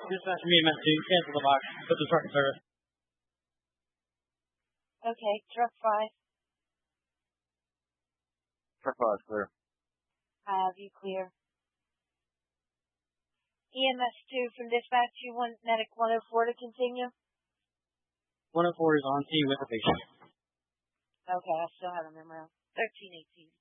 Dispatch me a message. Cancel the box. Put the truck in service. Okay, truck 5. Truck 5, clear. I have you clear. EMS 2 from dispatch, you want medic 104 to continue? 104 is on scene with the patient. Okay, I still have him in round 1318.